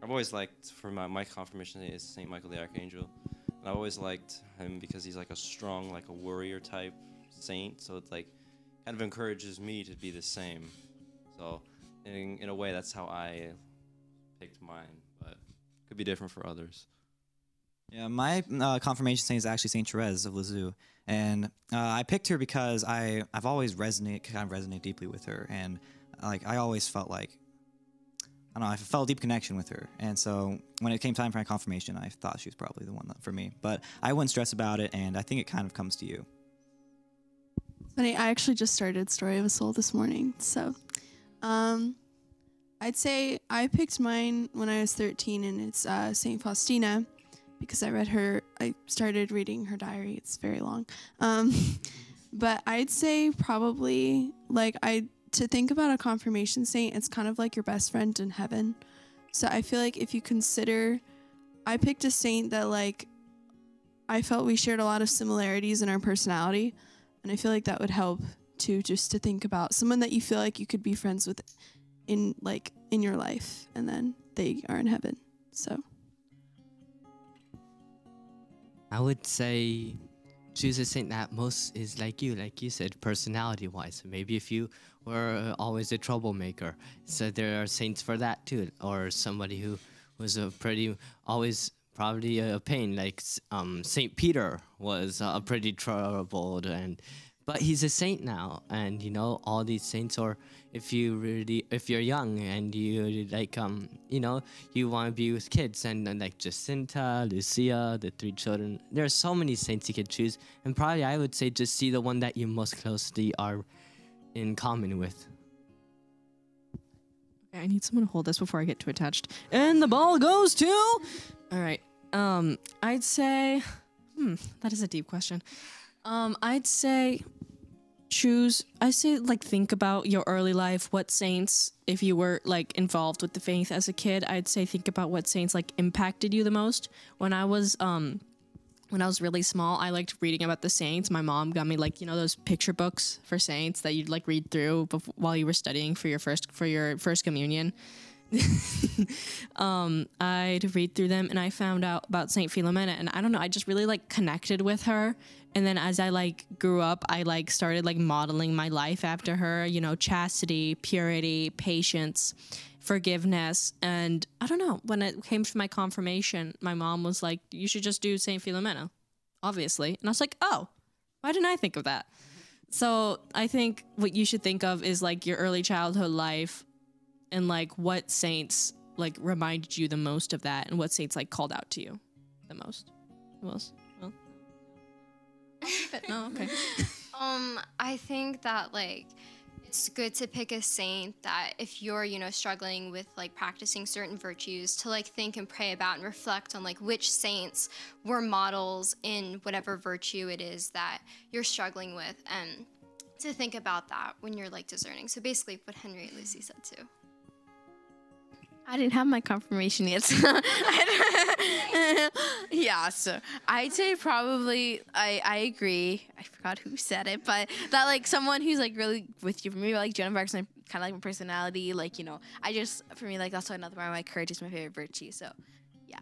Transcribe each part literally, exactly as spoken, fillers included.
I've always liked, for my, my confirmation is Saint Michael the Archangel. And I've always liked him because he's like a strong, like a warrior type saint. So it's like, kind of encourages me to be the same. So in, in a way, that's how I picked mine, but could be different for others. Yeah, my uh, confirmation saint is actually Saint Therese of Lisieux, and uh, I picked her because I I've always resonate kind of resonate deeply with her, and like I always felt like I don't know I felt a deep connection with her, and so when it came time for my confirmation, I thought she was probably the one that, for me. But I wouldn't stress about it, and I think it kind of comes to you. Funny, I actually just started Story of a Soul this morning, so um, I'd say I picked mine when I was thirteen, and it's uh, Saint Faustina. Because I read her, I started reading her diary. It's very long. Um, but I'd say probably, like, I to think about a confirmation saint, it's kind of like your best friend in heaven. So I feel like if you consider, I picked a saint that, like, I felt we shared a lot of similarities in our personality. And I feel like that would help, too, just to think about someone that you feel like you could be friends with in, like, in your life. And then they are in heaven. So... I would say choose a saint that most is like you, like you said, personality-wise. Maybe if you were always a troublemaker, so there are saints for that too. Or somebody who was a pretty, always probably a pain, like um, Saint Peter was uh, pretty troubled, and but he's a saint now. And you know, all these saints are, if you really, if you're young and you like, um, you know, you want to be with kids, and, and like Jacinta, Lucia, the three children. There are so many saints you could choose, and probably I would say just see the one that you most closely are in common with. Okay, I need someone to hold this before I get too attached. And the ball goes to. All right. Um, I'd say. Hmm, that is a deep question. Um, I'd say. Choose, I say, like, think about your early life, what saints, if you were, like, involved with the faith as a kid, I'd say think about what saints, like, impacted you the most. When I was, um, when I was really small, I liked reading about the saints. My mom got me, like, you know, those picture books for saints that you'd, like, read through before, while you were studying for your first, for your first communion. um, I'd read through them, and I found out about Saint Philomena, and I don't know, I just really, like, connected with her. And then as I, like, grew up, I, like, started, like, modeling my life after her, you know, chastity, purity, patience, forgiveness. And I don't know, when it came to my confirmation, my mom was like, you should just do Saint Philomena, obviously. And I was like, oh, why didn't I think of that? So I think what you should think of is, like, your early childhood life and, like, what saints, like, reminded you the most of that, and what saints, like, called out to you the most. Who else? Well, no, okay. um, I think that, like, it's good to pick a saint that if you're, you know, struggling with, like, practicing certain virtues, to, like, think and pray about and reflect on, like, which saints were models in whatever virtue it is that you're struggling with, and to think about that when you're, like, discerning. So basically what Henry and Lucy said too. I didn't have my confirmation yet. So yeah, so I'd say probably, I, I agree. I forgot who said it, but that, like, someone who's, like, really with you. For me, like, Joan of Arc's kind of like my personality. Like, you know, I just, for me, like, that's another one of my courage is my favorite virtue. So, yeah.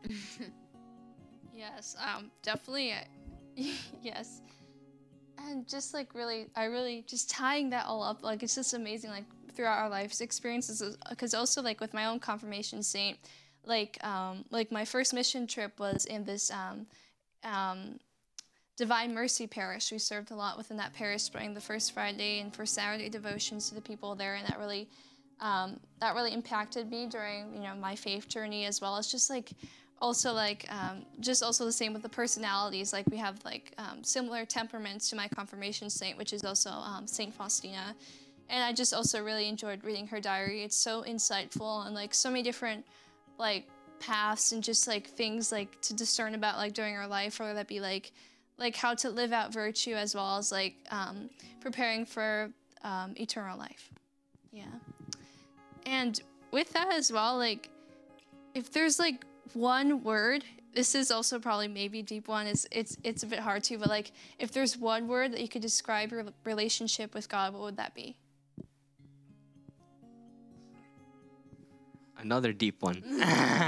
Yes, um, definitely. uh, Yes. And just, like, really, I really, just tying that all up, like, it's just amazing, like, throughout our life's experiences, because also, like, with my own confirmation saint, like, um, like, my first mission trip was in this um, um, Divine Mercy parish. We served a lot within that parish, during the first Friday and first Saturday devotions to the people there, and that really, um, that really impacted me during, you know, my faith journey, as well as just, like, also, like, um, just also the same with the personalities. Like, we have, like, um, similar temperaments to my confirmation saint, which is also um, Saint Faustina. And I just also really enjoyed reading her diary. It's so insightful, and, like, so many different, like, paths and just, like, things, like, to discern about, like, during our life, whether that be, like, like how to live out virtue, as well as, like, um, preparing for um, eternal life. Yeah. And with that as well, like, if there's, like, one word, this is also probably maybe a deep one, it's, it's, it's a bit hard to, but, like, if there's one word that you could describe your relationship with God, what would that be? Another deep one.